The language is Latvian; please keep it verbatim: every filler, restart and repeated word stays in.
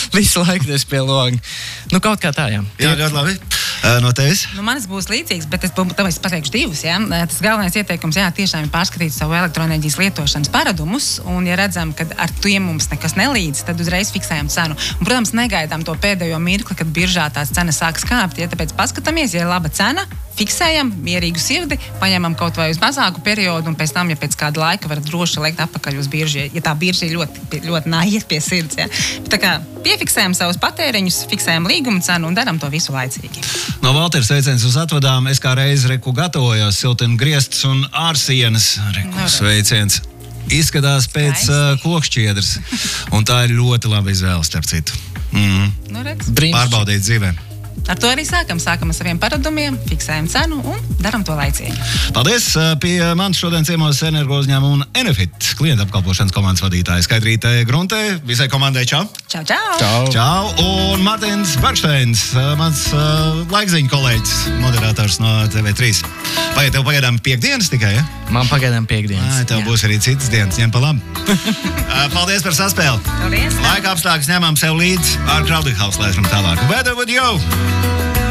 visu laiku tas pie loga. Nu, kaut kā tā, jā. Jā, ļoti labi. No tevis? Nu, manis būs līdzīgs, bet es tāpēc pateikšu divus. Ja? Tas galvenais ieteikums, jā, tiešām ir pārskatīt savu elektroenerģijas lietošanas paradumus, un, ja redzam, ka ar tiem mums nekas nelīdz, tad uzreiz fiksējam cenu. Un, protams, negaidām to pēdējo mirkli, kad biržā tās cenas sākas kāpt. Ja? Tāpēc paskatāmies, ja ir laba cena, fiksējam, mierīgu sirdi, paņemam kaut vai uz mazāku periodu, un pēc tam, ja pēc kāda laika var droši liekt atpakaļ uz biržu, ja tā birža ir ļoti, ļoti naiet pie sirds. Ja? Bet tā kā piefiksējam savus patēriņus, fiksējam līguma cenu un daram to visu laicīgi. No Valters sveiciens uz atvadām. Es kā reiz reku gatavojos, siltinu griestas un ārsienas. Reku sveiciens. Izskatās pēc uh, kokšķiedras. Un tā ir ļoti laba izvēle, starp citu. Mm. Nu, redz. Pārbaudīt dzīvē. Ar to arī sākam. Sākam ar saviem paradumiem, fiksējam cenu un daram to laicīgi. Paldies! Pie manis šodien ciemos energo uzņēmuma Enefit klienta apkalpošanas komandas vadītāja Skaidrīte Gruntē. Visai komandai čau! Čau, čau! Čau! Čau! Un Martins Bergsteins, mans uh, laikziņu kolēģis, moderators no T V trīs. Vai tev pagaidām piekdienas tikai, ja? Man pagaidām piekdienas. Ai, tev Jā. Būs arī citas dienas, ņem pa labi. uh, paldies par saspēli! Paldies! Laika apstākļus ņemam sev līdzi ar Crowded House, lēšam tālāk. Weather with you!